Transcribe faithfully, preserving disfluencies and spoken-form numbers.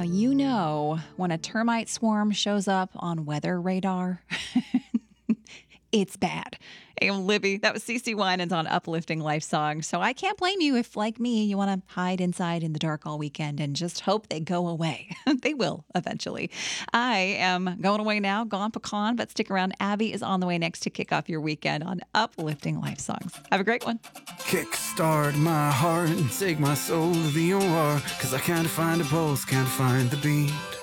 Now, you know when a termite swarm shows up on weather radar, it's bad. Hey, I'm Libby. That was CeCe Winans on Uplifting Life Songs. So I can't blame you if, like me, you want to hide inside in the dark all weekend and just hope they go away. They will eventually. I am going away now, gone pecan, but stick around. Abby is on the way next to kick off your weekend on Uplifting Life Songs. Have a great one. Kickstart my heart and take my soul to the O R, 'cause I can't find a pulse, can't find the beat.